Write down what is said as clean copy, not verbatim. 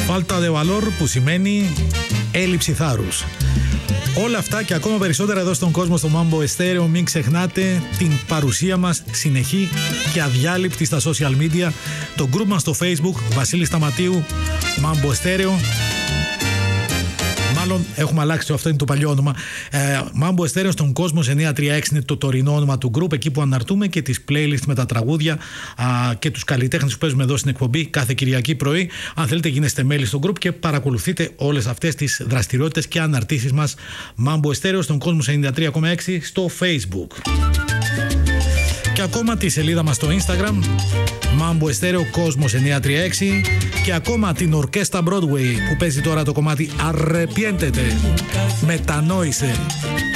Falta de valor, που σημαίνει έλλειψη θάρρους. Όλα αυτά και ακόμα περισσότερα εδώ στον κόσμο στο Mambo Estéreo. Μην ξεχνάτε την παρουσία μας συνεχή και αδιάλειπτη στα social media. Το group μας στο Facebook, Βασίλης Σταματίου, Mambo Estéreo. Μάλλον έχουμε αλλάξει, αυτό είναι το παλιό όνομα. Mambo Estéreo στον κόσμο 936 είναι το τωρινό όνομα του group, εκεί που αναρτούμε και τις playlists με τα τραγούδια και τους καλλιτέχνες που παίζουμε εδώ στην εκπομπή κάθε Κυριακή πρωί. Αν θέλετε, γίνεστε μέλη στο group και παρακολουθείτε όλες αυτές τις δραστηριότητες και αναρτήσεις μας. Mambo Estéreo στον κόσμο 93,6 στο Facebook. Και ακόμα τη σελίδα μας στο Instagram, Mambo Estéreo Κόσμος 936, και ακόμα την ορκέστα Broadway που παίζει τώρα το κομμάτι Arrepiéntete, μετανόησε.